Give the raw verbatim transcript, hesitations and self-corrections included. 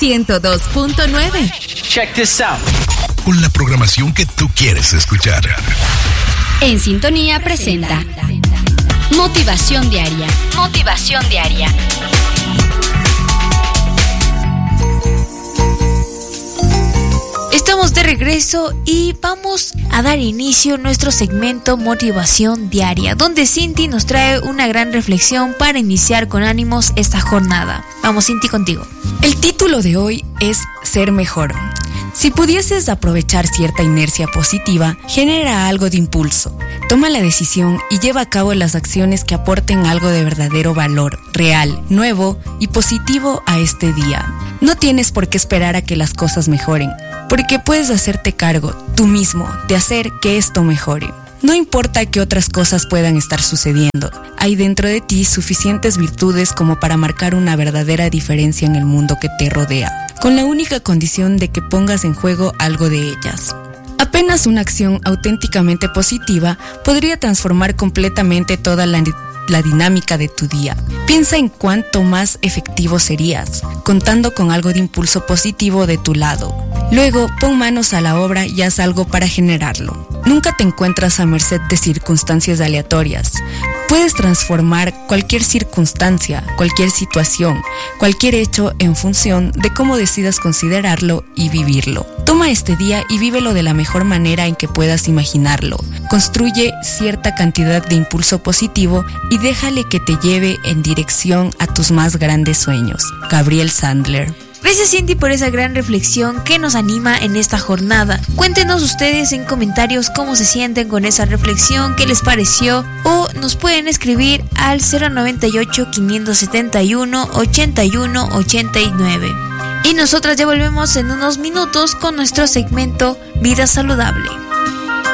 ciento dos punto nueve. Check this out. Con la programación que tú quieres escuchar. En Sintonía presenta Motivación Diaria. Motivación Diaria. Estamos de regreso y vamos a dar inicio a nuestro segmento Motivación Diaria, donde Cinti nos trae una gran reflexión para iniciar con ánimos esta jornada. Vamos, Cinti, contigo. El título de hoy es Ser Mejor. Si pudieses aprovechar cierta inercia positiva, genera algo de impulso. Toma la decisión y lleva a cabo las acciones que aporten algo de verdadero valor, real, nuevo y positivo a este día. No tienes por qué esperar a que las cosas mejoren, porque puedes hacerte cargo, tú mismo, de hacer que esto mejore. No importa que otras cosas puedan estar sucediendo, hay dentro de ti suficientes virtudes como para marcar una verdadera diferencia en el mundo que te rodea, con la única condición de que pongas en juego algo de ellas. Apenas una acción auténticamente positiva podría transformar completamente toda la, la dinámica de tu día. Piensa en cuánto más efectivo serías, contando con algo de impulso positivo de tu lado. Luego, pon manos a la obra y haz algo para generarlo. Nunca te encuentras a merced de circunstancias aleatorias. Puedes transformar cualquier circunstancia, cualquier situación, cualquier hecho en función de cómo decidas considerarlo y vivirlo. Toma este día y vívelo de la mejor manera en que puedas imaginarlo. Construye cierta cantidad de impulso positivo y déjale que te lleve en dirección a tus más grandes sueños. Gabriel Sandler. Gracias, Cinti, por esa gran reflexión que nos anima en esta jornada. Cuéntenos ustedes en comentarios cómo se sienten con esa reflexión, qué les pareció, o nos pueden escribir al cero noventa y ocho, quinientos setenta y uno, ochenta y uno, ochenta y nueve. Y nosotras ya volvemos en unos minutos con nuestro segmento Vida Saludable.